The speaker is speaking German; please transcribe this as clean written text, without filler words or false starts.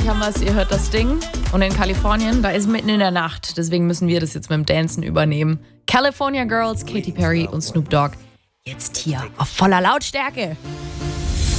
Gleich haben wir es, ihr hört das Ding. Und in Kalifornien, da ist mitten in der Nacht. Deswegen müssen wir das jetzt mit dem Dancen übernehmen. California Girls, Katy Perry und Snoop Dogg. Jetzt hier auf voller Lautstärke.